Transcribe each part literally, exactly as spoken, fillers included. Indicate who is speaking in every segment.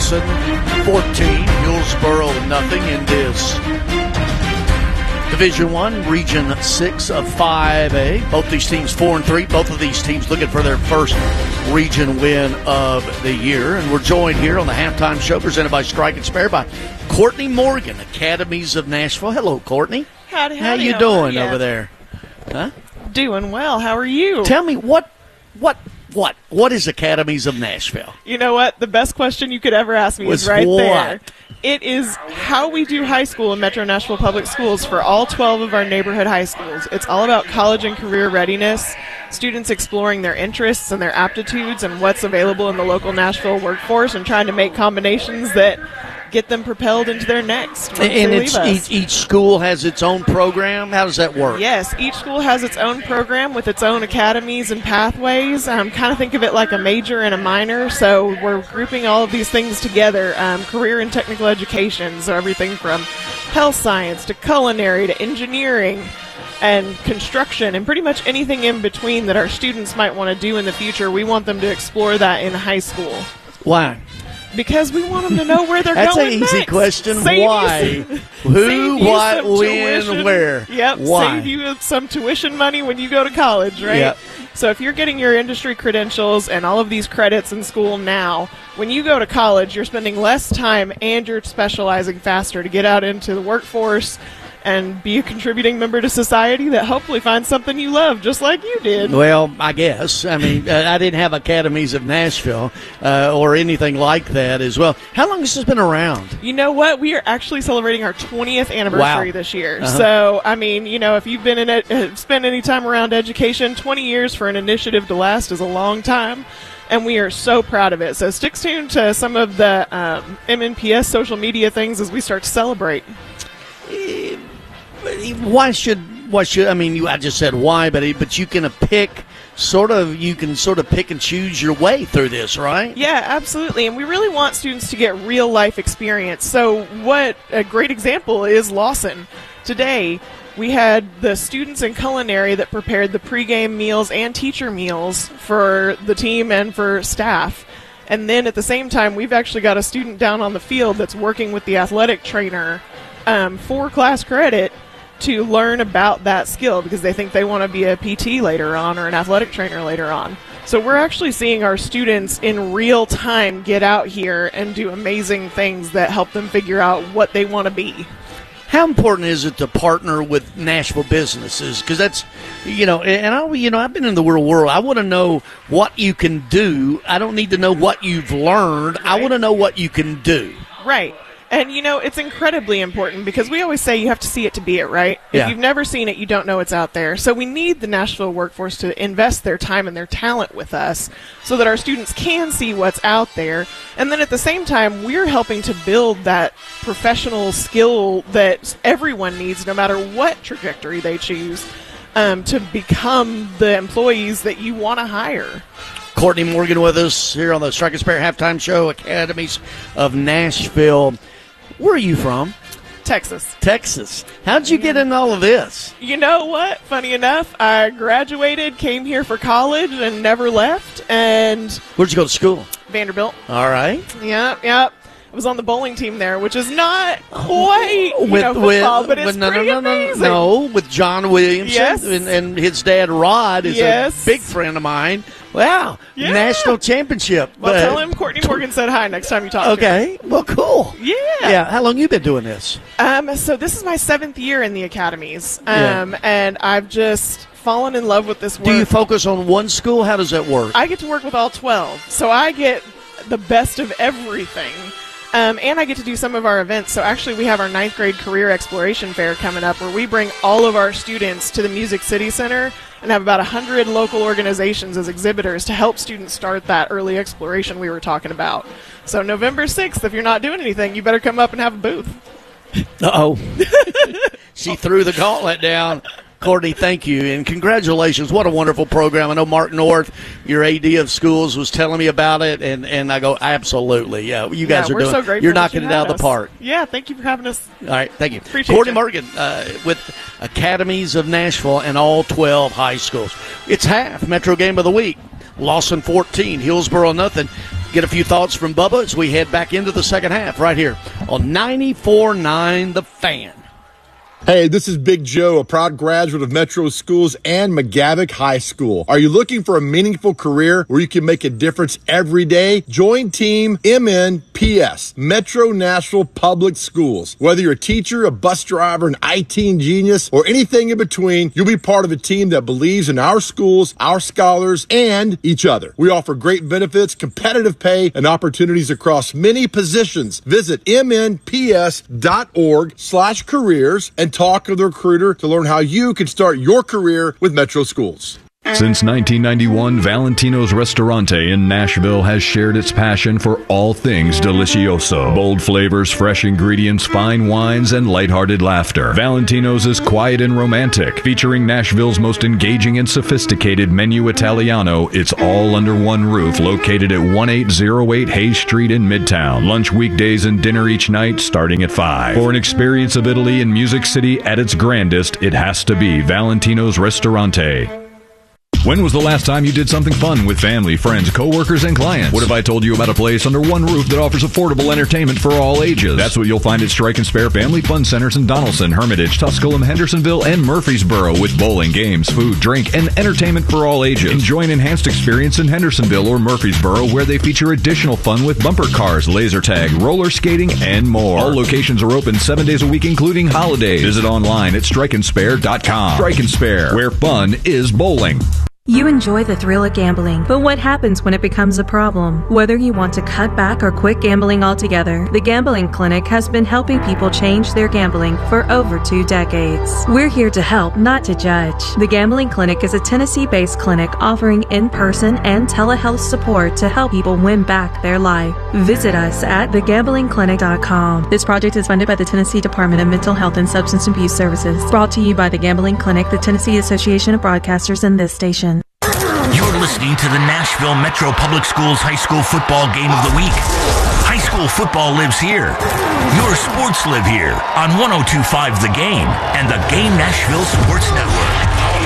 Speaker 1: Lawson fourteen, Hillsboro nothing in this Division One, Region Six of five A. Both these teams four and three. Both of these teams looking for their first region win of the year. And we're joined here on the halftime show presented by Strike and Spare by Courtney Morgan, Academies of Nashville. Hello, Courtney.
Speaker 2: Howdy, howdy.
Speaker 1: How you
Speaker 2: how
Speaker 1: doing
Speaker 2: you?
Speaker 1: over there? Huh?
Speaker 2: Doing well. How are you?
Speaker 1: Tell me what, what, what, what is Academies of Nashville?
Speaker 2: You know what? The best question you could ever ask me
Speaker 1: Was
Speaker 2: is right
Speaker 1: what?
Speaker 2: there. It is how we do high school in Metro Nashville Public Schools for all twelve of our neighborhood high schools. It's all about college and career readiness, students exploring their interests and their aptitudes and what's available in the local Nashville workforce and trying to make combinations that get them propelled into their next. once
Speaker 1: And
Speaker 2: they
Speaker 1: it's
Speaker 2: leave us.
Speaker 1: each, each school has its own program. How does that work?
Speaker 2: Yes, each school has its own program with its own academies and pathways. Um, kind of think of it like a major and a minor. So we're grouping all of these things together. Um, career and technical education, so everything from health science to culinary to engineering and construction and pretty much anything in between that our students might want to do in the future. We want them to explore that in high school.
Speaker 1: Why?
Speaker 2: Because we want them to know where they're
Speaker 1: That's
Speaker 2: going
Speaker 1: an easy
Speaker 2: next.
Speaker 1: question.
Speaker 2: Save
Speaker 1: Why?
Speaker 2: You,
Speaker 1: Who,
Speaker 2: save you
Speaker 1: what,
Speaker 2: some
Speaker 1: when,
Speaker 2: tuition.
Speaker 1: where?
Speaker 2: Yep.
Speaker 1: Why?
Speaker 2: Save you some tuition money when you go to college, right?
Speaker 1: Yep.
Speaker 2: So if you're getting your industry credentials and all of these credits in school now, when you go to college, you're spending less time and you're specializing faster to get out into the workforce and be a contributing member to society that hopefully finds something you love, just like you did.
Speaker 1: Well, I guess. I mean, uh, I didn't have Academies of Nashville uh, or anything like that as well. How long has this been around?
Speaker 2: You know what? We are actually celebrating our twentieth anniversary
Speaker 1: Wow.
Speaker 2: this year.
Speaker 1: Uh-huh.
Speaker 2: So, I mean, you know, if you've been in it, uh, spent any time around education, twenty years for an initiative to last is a long time. And we are so proud of it. So stick tuned to some of the um, M N P S social media things as we start to celebrate.
Speaker 1: Why should why should I mean you I just said why, but but you can pick sort of you can sort of pick and choose your way through this, right?
Speaker 2: Yeah, absolutely. And we really want students to get real life experience. So what a great example is Lawson. Today we had the students in culinary that prepared the pregame meals and teacher meals for the team and for staff. And then at the same time, we've actually got a student down on the field that's working with the athletic trainer um, for class credit to learn about that skill because they think they want to be a P T later on or an athletic trainer later on. So we're actually seeing our students in real time get out here and do amazing things that help them figure out what they want to be.
Speaker 1: How important is it to partner with Nashville businesses? Because that's, you know, and I, you know, I've been in the real world. I want to know what you can do. I don't need to know what you've learned. I
Speaker 2: Right.
Speaker 1: want to know what you can do.
Speaker 2: Right. And, you know, it's incredibly important because we always say you have to see it to be it, right?
Speaker 1: Yeah.
Speaker 2: If you've never seen it, you don't know it's out there. So we need the Nashville workforce to invest their time and their talent with us so that our students can see what's out there. And then at the same time, we're helping to build that professional skill that everyone needs, no matter what trajectory they choose, um, to become the employees that you want to hire.
Speaker 1: Courtney Morgan with us here on the Strike and Spare Halftime Show, Academies of Nashville. Where are you from?
Speaker 2: Texas.
Speaker 1: Texas. How'd you get in all of this?
Speaker 2: You know what? Funny enough, I graduated, came here for college, and never left. And
Speaker 1: Where'd you go to school?
Speaker 2: Vanderbilt.
Speaker 1: All right.
Speaker 2: Yep, yep. I was on the bowling team there, which is not quite you
Speaker 1: with
Speaker 2: know,
Speaker 1: with,
Speaker 2: football, but it's
Speaker 1: with no, no,
Speaker 2: pretty
Speaker 1: no, no,
Speaker 2: amazing.
Speaker 1: no, with John Williamson
Speaker 2: Yes.
Speaker 1: and, and his dad Rod is
Speaker 2: Yes.
Speaker 1: a big friend of mine. Wow,
Speaker 2: Yeah.
Speaker 1: national championship.
Speaker 2: Well,
Speaker 1: Uh,
Speaker 2: tell him Courtney Morgan said hi next time you talk to him.
Speaker 1: Okay, well, cool.
Speaker 2: Yeah.
Speaker 1: Yeah. How long you been doing this?
Speaker 2: Um, so this is my seventh year in the academies,
Speaker 1: Yeah.
Speaker 2: um, and I've just fallen in love with this work.
Speaker 1: Do you focus on one school? How does that work?
Speaker 2: I get to work with all twelve, so I get the best of everything. Um, and I get to do some of our events. So actually we have our ninth grade career exploration fair coming up where we bring all of our students to the Music City Center and have about one hundred local organizations as exhibitors to help students start that early exploration we were talking about. So November sixth, if you're not doing anything, you better come up and have a booth.
Speaker 1: Uh-oh. She threw the gauntlet down. Courtney, thank you, and congratulations. What a wonderful program. I know Mark North, your A D of schools, was telling me about it, and, and I go, absolutely. Yeah, you guys
Speaker 2: yeah,
Speaker 1: are
Speaker 2: we're
Speaker 1: doing
Speaker 2: so grateful
Speaker 1: You're
Speaker 2: that
Speaker 1: knocking
Speaker 2: you
Speaker 1: it out
Speaker 2: had
Speaker 1: of the
Speaker 2: us.
Speaker 1: park.
Speaker 2: Yeah, thank you for having us.
Speaker 1: All right, thank you.
Speaker 2: Appreciate
Speaker 1: Courtney
Speaker 2: you.
Speaker 1: Morgan uh, with Academies of Nashville and all twelve high schools. It's half, Metro Game of the Week. Lawson fourteen, Hillsboro nothing. get a few thoughts from Bubba as we head back into the second half right here on ninety-four point nine The Fan.
Speaker 3: Hey, this is Big Joe, a proud graduate of Metro Schools and McGavick High School. Are you looking for a meaningful career where you can make a difference every day? Join Team M N P S, Metro Nashville Public Schools. Whether you're a teacher, a bus driver, an I T genius, or anything in between, you'll be part of a team that believes in our schools, our scholars, and each other. We offer great benefits, competitive pay, and opportunities across many positions. Visit mnps.org slash careers and talk with the recruiter to learn how you can start your career with Metro Schools.
Speaker 4: Since nineteen ninety-one, Valentino's Ristorante in Nashville has shared its passion for all things delicioso. Bold flavors, fresh ingredients, fine wines, and lighthearted laughter. Valentino's is quiet and romantic, featuring Nashville's most engaging and sophisticated menu Italiano. It's all under one roof, located at eighteen oh eight Hayes Street in Midtown. Lunch weekdays and dinner each night starting at five. For an experience of Italy in Music City at its grandest, it has to be Valentino's Ristorante. When was the last time you did something fun with family, friends, coworkers, and clients? What if I told you about a place under one roof that offers affordable entertainment for all ages? That's what you'll find at Strike and Spare Family Fun Centers in Donaldson, Hermitage, Tusculum, Hendersonville, and Murfreesboro, with bowling, games, food, drink, and entertainment for all ages. Enjoy an enhanced experience in Hendersonville or Murfreesboro, where they feature additional fun with bumper cars, laser tag, roller skating, and more. All locations are open seven days a week, including holidays. Visit online at strike and spare dot com. Strike and Spare, where fun is bowling.
Speaker 5: You enjoy the thrill of gambling, but what happens when it becomes a problem? Whether you want to cut back or quit gambling altogether, the Gambling Clinic has been helping people change their gambling for over two decades. We're here to help, not to judge. The Gambling Clinic is a Tennessee-based clinic offering in-person and telehealth support to help people win back their life. Visit us at the gambling clinic dot com. This project is funded by the Tennessee Department of Mental Health and Substance Abuse Services. Brought to you by the Gambling Clinic, the Tennessee Association of Broadcasters, and this station.
Speaker 6: You're listening to the Nashville Metro Public Schools High School Football Game of the Week. High school football lives here. Your sports live here on one oh two point five The Game and the Game Nashville Sports Network.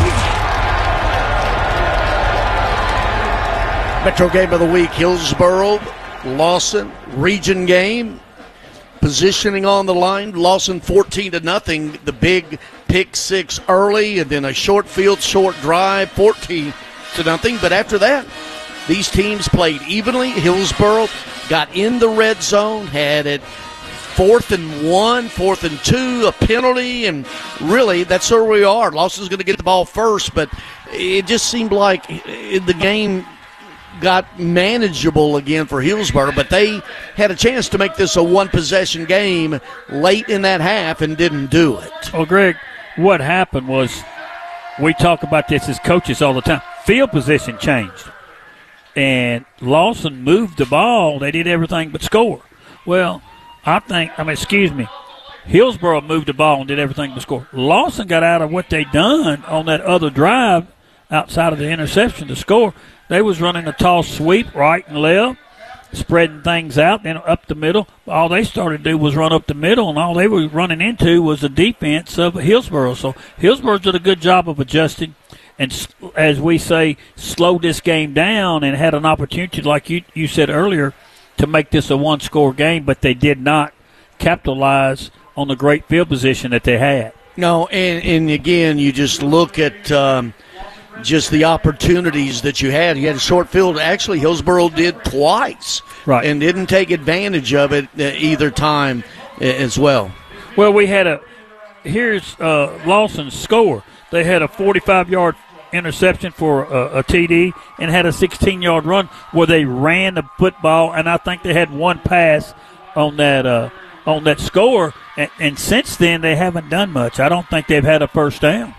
Speaker 1: Metro Game of the Week, Hillsboro, Lawson, region game. Positioning on the line, Lawson fourteen to nothing. The big pick six early, and then a short field, short drive, fourteen to nothing. But after that, these teams played evenly. Hillsboro got in the red zone, had it fourth and one, fourth and two, a penalty, and really that's where we are. Lawson's going to get the ball first, but it just seemed like the game got manageable again for Hillsboro, but they had a chance to make this a one-possession game late in that half and didn't do it.
Speaker 7: Well, Greg, what happened was, we talk about this as coaches all the time, field position changed. And Lawson moved the ball. They did everything but score. Well, I think, I mean, excuse me, Hillsboro moved the ball and did everything but score. Lawson got out of what they done on that other drive outside of the interception to score. They was running a toss sweep right and left, spreading things out, then up the middle. All they started to do was run up the middle, and all they were running into was the defense of Hillsboro. So Hillsboro did a good job of adjusting and, as we say, slowed this game down and had an opportunity, like you, you said earlier, to make this a one-score game, but they did not capitalize on the great field position that they had.
Speaker 1: No, and, and again, you just look at um, – just the opportunities that you had. You had a short field. Actually, Hillsboro did twice,
Speaker 7: right,
Speaker 1: and didn't take advantage of it either time as well.
Speaker 7: Well, we had a – here's uh, Lawson's score. They had a forty-five-yard interception for a, a T D and had a sixteen-yard run where they ran the football, and I think they had one pass on that uh, on that score, and, and since then they haven't done much. I don't think they've had a first down.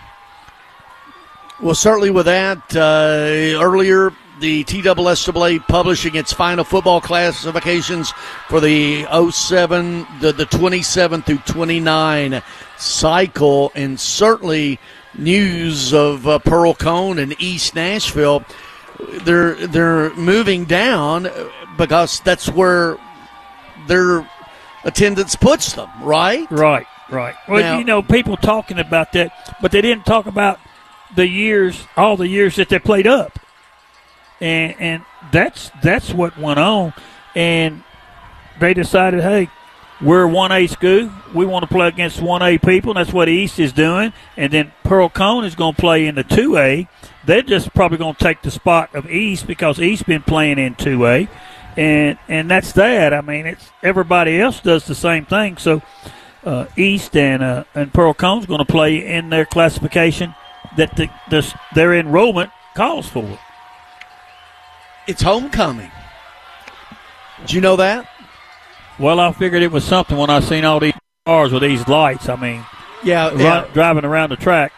Speaker 1: Well, certainly with that, uh, earlier the T S S A A publishing its final football classifications for the oh seven, the, the twenty-seven through twenty-nine cycle, and certainly news of uh, Pearl Cone and East Nashville. They're they're moving down because that's where their attendance puts them, right?
Speaker 7: Right, right. Well, now, you know, people talking about that, but they didn't talk about the years, all the years that they played up. And, and that's that's what went on, and they decided, hey, we're a one A school. We want to play against one A people, and that's what East is doing. And then Pearl Cone is going to play in the two A. They're just probably going to take the spot of East because East been playing in two A, and and that's that. I mean, it's everybody else does the same thing. So uh, East and uh, and Pearl Cone's going to play in their classification that the, the their enrollment calls for.
Speaker 1: It's homecoming. Did you know that?
Speaker 7: Well, I figured it was something when I seen all these cars with these lights. I mean,
Speaker 1: yeah,
Speaker 7: run,
Speaker 1: yeah.
Speaker 7: driving around the track.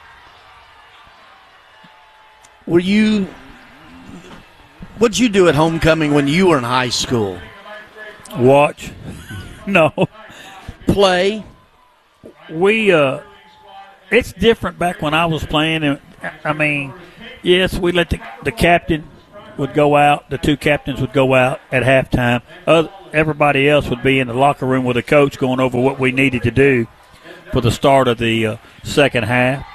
Speaker 1: Were you? What'd you do at homecoming when you were in high school?
Speaker 7: Watch. No.
Speaker 1: Play.
Speaker 7: We. Uh, it's different back when I was playing. I mean, yes, we let the the captain would go out. The two captains would go out at halftime. Other, everybody else would be in the locker room with the coach going over what we needed to do for the start of the uh, second half.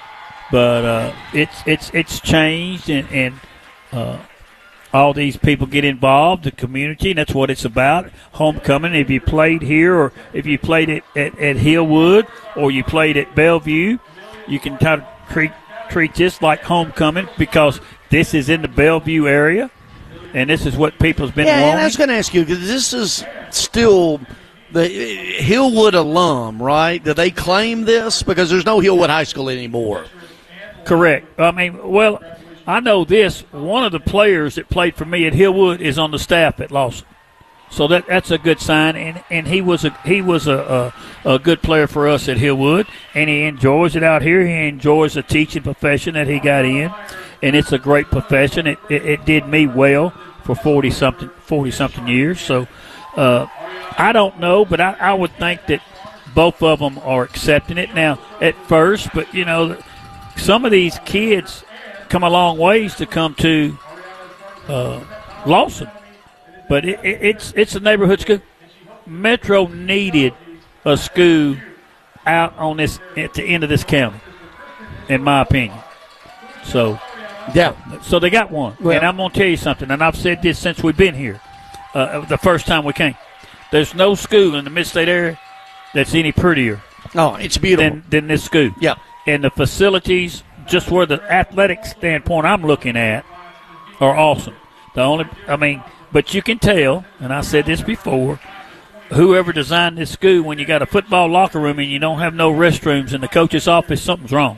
Speaker 7: But uh, it's it's it's changed, and, and uh, all these people get involved, the community, and that's what it's about. Homecoming, if you played here or if you played it at, at Hillwood or you played at Bellevue, you can try to treat, treat this like homecoming because this is in the Bellevue area, and this is what people's been
Speaker 1: yeah,
Speaker 7: wanting.
Speaker 1: And I was going to ask you, because this is still the Hillwood alum, right? Do they claim this? Because there's no Hillwood High School anymore.
Speaker 7: Correct. I mean, well, I know this. One of the players that played for me at Hillwood is on the staff at Lawson, so that that's a good sign. And, and he was a he was a, a a good player for us at Hillwood, and he enjoys it out here. He enjoys the teaching profession that he got in, and it's a great profession. It it, it did me well for forty something forty something years. So uh, I don't know, but I, I would think that both of them are accepting it now at first. But you know. Some of these kids come a long ways to come to uh, Lawson, but it, it, it's it's a neighborhood school. Metro needed a school out on this at the end of this county, in my opinion. So,
Speaker 1: yeah,
Speaker 7: so they got one, well, and I'm going to tell you something. And I've said this since we've been here, uh, the first time we came. There's no school in the Mid-State area that's any prettier.
Speaker 1: Oh, it's beautiful
Speaker 7: than, than this school.
Speaker 1: Yeah.
Speaker 7: And the facilities, just where the athletic standpoint I'm looking at, are awesome. The only, I mean, but you can tell, and I said this before, whoever designed this school, when you got a football locker room and you don't have no restrooms in the coach's office, something's wrong.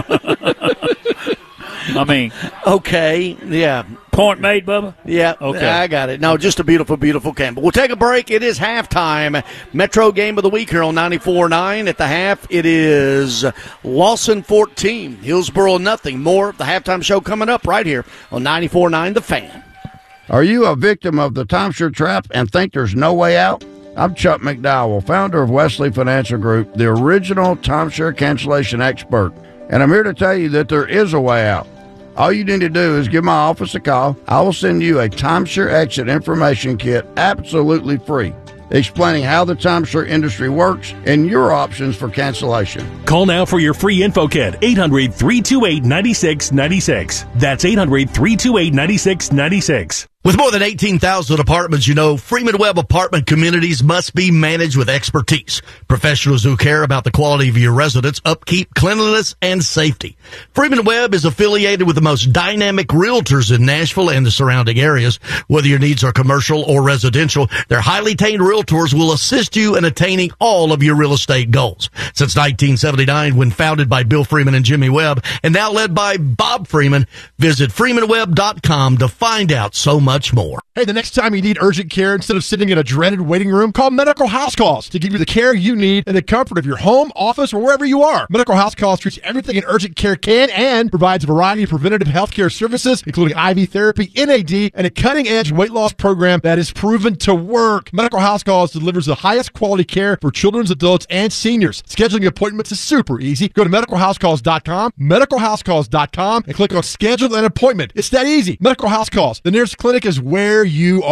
Speaker 7: I mean.
Speaker 1: Okay, yeah.
Speaker 7: Point made, Bubba?
Speaker 1: Yeah,
Speaker 7: okay.
Speaker 1: I got it. No, just a beautiful, beautiful game. But we'll take a break. It is halftime. Metro game of the week here on ninety-four nine. At the half, it is Lawson fourteen, Hillsboro nothing. More of the halftime show coming up right here on ninety-four nine The Fan.
Speaker 8: Are you a victim of the timeshare trap and think there's no way out? I'm Chuck McDowell, founder of Wesley Financial Group, the original timeshare cancellation expert. And I'm here to tell you that there is a way out. All you need to do is give my office a call. I will send you a timeshare exit information kit absolutely free, explaining how the timeshare industry works and your options for cancellation.
Speaker 9: Call now for your free info kit, eight hundred, three two eight, nine six nine six. That's eight hundred, three two eight, nine six nine six.
Speaker 10: With more than eighteen thousand apartments, you know, Freeman Webb apartment communities must be managed with expertise. Professionals who care about the quality of your residence, upkeep, cleanliness, and safety. Freeman Webb is affiliated with the most dynamic realtors in Nashville and the surrounding areas. Whether your needs are commercial or residential, their highly trained realtors will assist you in attaining all of your real estate goals. Since nineteen seventy-nine, when founded by Bill Freeman and Jimmy Webb, and now led by Bob Freeman, visit freeman webb dot com to find out so much more.
Speaker 3: Hey, the next time you need urgent care, instead of sitting in a dreaded waiting room, call Medical House Calls to give you the care you need in the comfort of your home, office, or wherever you are. Medical House Calls treats everything an urgent care can and provides a variety of preventative health care services, including I V therapy, N A D, and a cutting-edge weight loss program that is proven to work. Medical House Calls delivers the highest quality care for children, adults, and seniors. Scheduling appointments is super easy. Go to medical house calls dot com, medical house calls dot com, and click on Schedule an Appointment. It's that easy. Medical House Calls. The nearest clinic is where you are.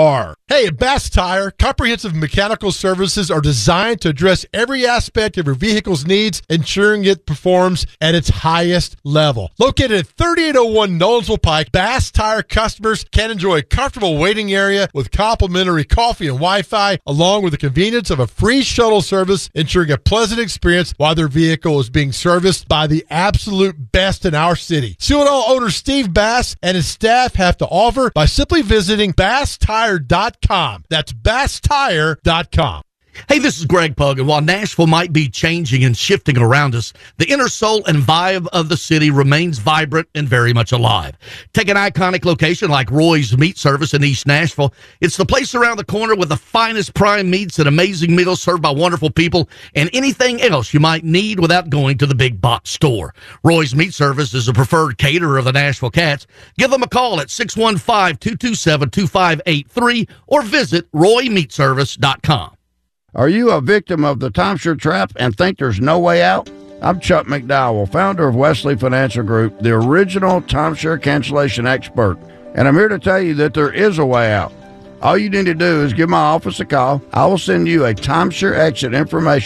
Speaker 3: Hey, at Bass Tire, comprehensive mechanical services are designed to address every aspect of your vehicle's needs, ensuring it performs at its highest level. Located at thirty-eight oh one Nolensville Pike, Bass Tire customers can enjoy a comfortable waiting area with complimentary coffee and Wi-Fi, along with the convenience of a free shuttle service, ensuring a pleasant experience while their vehicle is being serviced by the absolute best in our city. See what all owner Steve Bass and his staff have to offer by simply visiting bass tire dot com. That's bass tire dot com.
Speaker 10: Hey, this is Greg Pug, and while Nashville might be changing and shifting around us, the inner soul and vibe of the city remains vibrant and very much alive. Take an iconic location like Roy's Meat Service in East Nashville. It's the place around the corner with the finest prime meats and amazing meals served by wonderful people and anything else you might need without going to the big box store. Roy's Meat Service is a preferred caterer of the Nashville Cats. Give them a call at six one five, two two seven, two five eight three or visit roy meat service dot com.
Speaker 8: Are you a victim of the timeshare trap and think there's no way out? I'm Chuck McDowell, founder of Wesley Financial Group, the original timeshare cancellation expert, and I'm here to tell you that there is a way out. All you need to do is give my office a call. I will send you a timeshare exit information